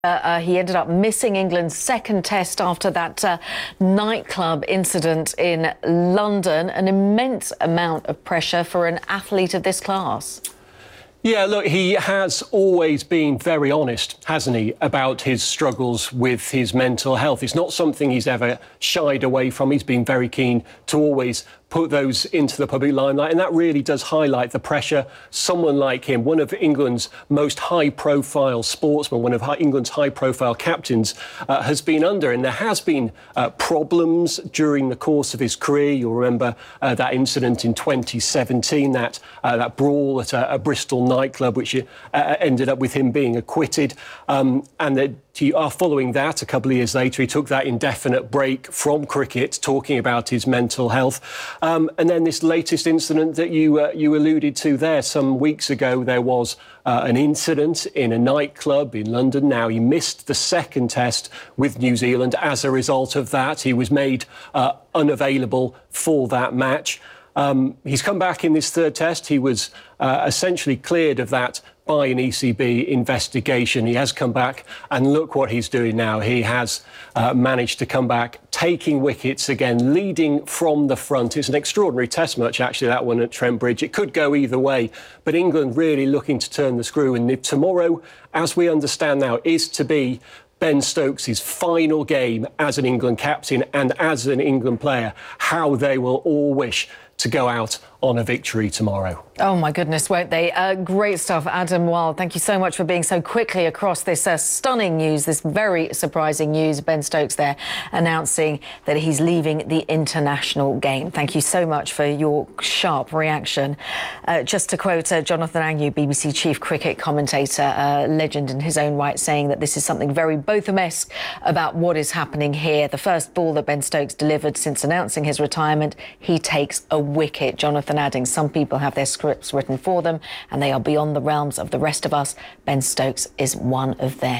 He ended up missing England's second test after that nightclub incident in London. An immense amount of pressure for an athlete of this class. Yeah, look, he has always been very honest, hasn't he, about his struggles with his mental health. It's not something he's ever shied away from. He's been very keen to always put those into the public limelight, and that really does highlight the pressure someone like him, one of England's most high-profile sportsmen, one of England's high-profile captains, has been under. And there has been problems during the course of his career. You'll remember that incident in 2017, that brawl at a Bristol nightclub, which ended up with him being acquitted. And that following that, a couple of years later, he took that indefinite break from cricket, talking about his mental health. And then this latest incident that you alluded to there, some weeks ago, there was an incident in a nightclub in London. Now, he missed the second test with New Zealand. As a result of that, he was made unavailable for that match. He's come back in this third test. He was essentially cleared of that by an ECB investigation. He has come back, and look what he's doing now. He has managed to come back, taking wickets again, leading from the front. It's an extraordinary test match, actually, that one at Trent Bridge. It could go either way, but England really looking to turn the screw. And if tomorrow, as we understand now, is to be Ben Stokes' final game as an England captain and as an England player, how they will all wish to go out on a victory tomorrow. Oh, my goodness, won't they? Great stuff, Adam Wylde. Thank you so much for being so quickly across this stunning news, this very surprising news. Ben Stokes there announcing that he's leaving the international game. Thank you so much for your sharp reaction. Just to quote Jonathan Agnew, BBC chief cricket commentator, legend in his own right, saying that this is something very Botham-esque about what is happening here. The first ball that Ben Stokes delivered since announcing his retirement, he takes a wicket. Jonathan adding, some people have their scripts written for them and they are beyond the realms of the rest of us. Ben Stokes is one of them.